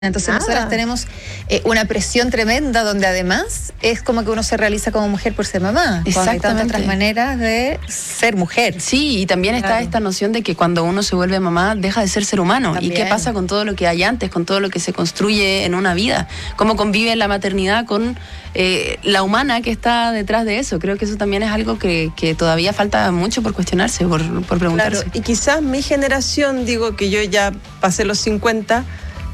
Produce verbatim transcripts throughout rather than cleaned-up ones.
Entonces Nada. nosotras tenemos eh, una presión tremenda donde además es como que uno se realiza como mujer por ser mamá. Cuando hay tantas otras maneras de ser mujer. Sí, y también Claro. está esta noción de que cuando uno se vuelve mamá deja de ser ser humano. También. ¿Y qué pasa con todo lo que hay antes, con todo lo que se construye en una vida? ¿Cómo convive la maternidad con eh, la humana que está detrás de eso? Creo que eso también es algo que, que todavía falta mucho por cuestionarse, por, por preguntarse. Claro, y quizás mi generación, digo que yo ya pasé los cincuenta,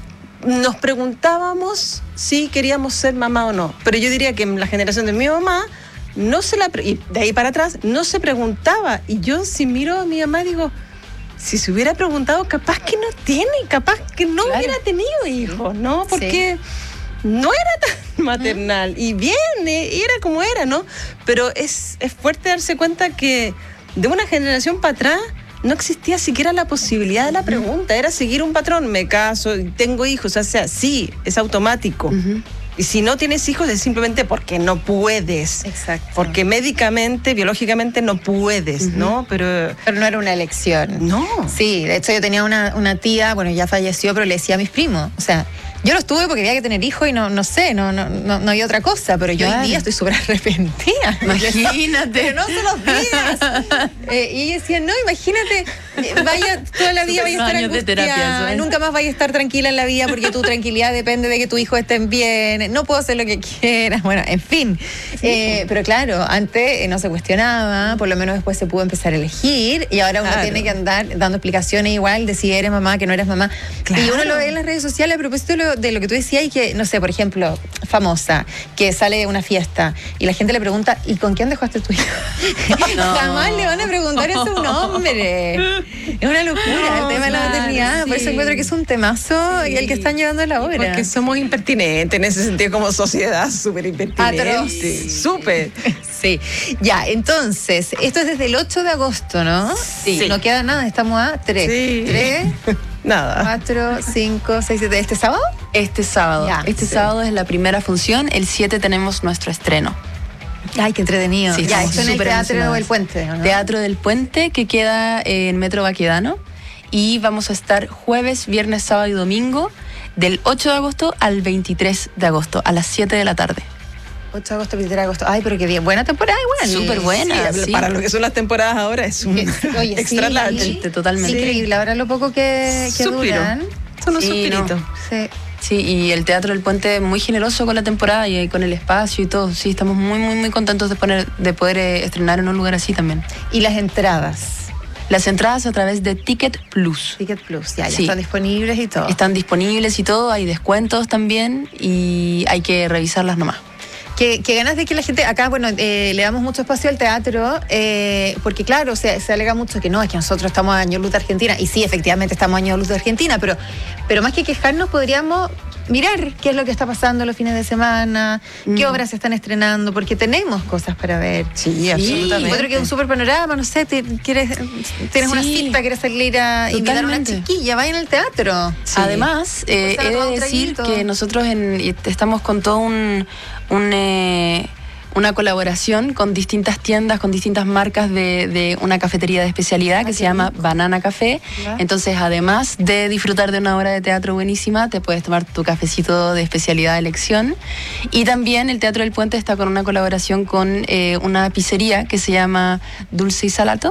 nos preguntábamos si queríamos ser mamá o no. Pero yo diría que en la generación de mi mamá, no se la pre- y de ahí para atrás, no se preguntaba. Y yo si miro a mi mamá digo, si se hubiera preguntado, capaz que no tiene, capaz que no Claro. hubiera tenido hijos, ¿no? Porque no era tan maternal. Y bien, eh, era como era, ¿no? Pero es, es fuerte darse cuenta que de una generación para atrás no existía siquiera la posibilidad de la pregunta. Era seguir un patrón. Me caso, tengo hijos. O sea, sí, es automático. Ujú. Y si no tienes hijos es simplemente porque no puedes. Exacto. Porque médicamente, biológicamente no puedes, ¿no? Pero Pero no era una elección. no. Sí, de hecho yo tenía una, una tía, bueno, ya falleció, pero le decía a mis primos, o sea, yo los tuve porque había que tener hijos y no, no sé, no, no, no, no había otra cosa, pero yo Claro. hoy día estoy súper arrepentida. Imagínate. Pero no se los digas. Eh, y ella decía, no, imagínate, eh, vaya toda la vida vaya a estar Años de angustiada, terapia, ¿sabes? nunca más vaya a estar tranquila en la vida porque tu tranquilidad depende de que tus hijos estén bien, no puedo hacer lo que quieras, bueno, en fin. Eh, pero claro, antes eh, no se cuestionaba, por lo menos después se pudo empezar a elegir y ahora uno Claro. tiene que andar dando explicaciones igual de si eres mamá, que no eres mamá. Claro. Y uno lo ve en las redes sociales a propósito de lo, de lo que tú decías y que, no sé, por ejemplo, famosa, que sale de una fiesta y la gente le pregunta, ¿y con quién dejaste tu hijo? No. Jamás le van a preguntar eso a un hombre. Es una locura No, el tema de la claro, maternidad. Por eso sí. encuentro que es un temazo y el que están llevando a la hora. Porque somos impertinentes en ese sentido como sociedad, súper impertinentes. Atroz. Súper. Sí, ya, entonces, esto es desde el ocho de agosto, ¿no? Sí. No queda nada, estamos a tres. Sí. Tres, Nada. cuatro, cinco, seis, siete. ¿Este sábado? Este sábado. Ya, este sí. sábado es la primera función. El siete tenemos nuestro estreno. Ay, qué entretenido. Sí, ya, estamos esto en el súper Teatro emocionadas. El Puente, ¿o no? Teatro del Puente, que queda en Metro Baquedano. Y vamos a estar jueves, viernes, sábado y domingo, del ocho de agosto al veintitrés de agosto, a las siete de la tarde. ocho de agosto, veintitrés de agosto. Ay, pero qué bien. Buena temporada igual. Súper buena. Sí, sí. Para lo que son las temporadas ahora es un Que- oye, extra sí, large. sí. Totalmente. Increíble. Ahora lo poco que, que Suspiro. duran. Son unos Sí, suspiritos. no. Sí. Sí, y el Teatro del Puente muy generoso con la temporada y con el espacio y todo. Sí, estamos muy, muy, muy contentos de, poner, de poder eh, estrenar en un lugar así también. Y las entradas. Las entradas a través de Ticket Plus. Ticket Plus, ya, ya Sí. están disponibles y todo. Están disponibles y todo, hay descuentos también y hay que revisarlas nomás. Que, que ganas de que la gente, acá, bueno, eh, le damos mucho espacio al teatro, eh, porque claro, se, se alega mucho que no, es que nosotros estamos a año luz de Argentina, y sí, efectivamente estamos a año luz de Argentina, pero, pero más que quejarnos podríamos mirar qué es lo que está pasando los fines de semana, qué Mm. obras se están estrenando, porque tenemos cosas para ver. Sí, absolutamente. Encuentro que es un súper panorama, no sé, te- quieres, tienes una Sí. cita, quieres salir a invitar a una Totalmente. chiquilla, vayan al teatro. Sí. Además, eh, Pues, he tomar un de decir traguito. que nosotros en- y estamos con todo un, un, eh, una colaboración con distintas tiendas, con distintas marcas de, de una cafetería de especialidad que se llama Banana Café. Ya. Entonces, además de disfrutar de una obra de teatro buenísima, te puedes tomar tu cafecito de especialidad de elección. Y también el Teatro del Puente está con una colaboración con eh, una pizzería que se llama Dulce y Salato,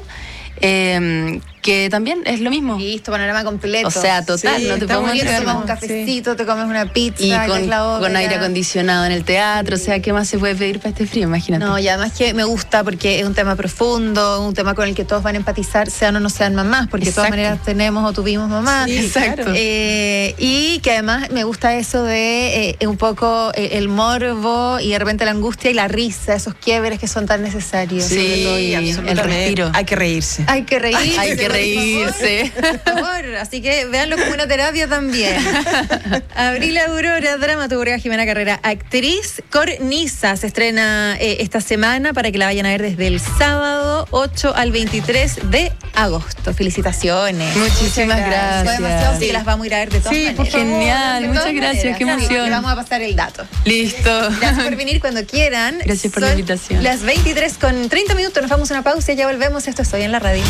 eh, que también es lo mismo. Listo, panorama completo. O sea, total, Sí, no te está podemos Te buenísimo. entregar tomas más. un cafecito, te comes una pizza, Y ves con, la obra. con aire acondicionado en el teatro, o sea, ¿qué más se puede pedir para este frío? Imagínate. No, y además que me gusta porque es un tema profundo, un tema con el que todos van a empatizar, sean o no sean mamás, porque de todas Exacto. maneras tenemos o tuvimos mamás. Sí, exacto. Eh, y que además me gusta eso de eh, un poco eh, el morbo y de repente la angustia y la risa, esos quiebres que son tan necesarios. Sí, sobre todo, y el absolutamente. respiro. Hay que reírse. Hay que reírse. Hay que por reírse. favor, por favor. Así que véanlo como una terapia también. Abril Aurora, dramaturga, Jimena Carrera, actriz. Cornisa se estrena eh, esta semana para que la vayan a ver desde el sábado ocho al veintitrés de agosto. Felicitaciones. Muchísimas Fue gracias. demasiado, sí, las vamos a ir a ver de todas Sí, maneras. por favor, genial, De muchas todas gracias, maneras. qué Así que emoción. le vamos a pasar el dato. Listo. Gracias por venir cuando quieran. Gracias por la Son invitación. Las veintitrés con treinta minutos, nos vamos a una pausa y ya volvemos. Esto estoy en la radio.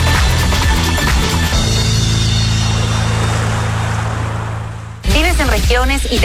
Tienes en regiones y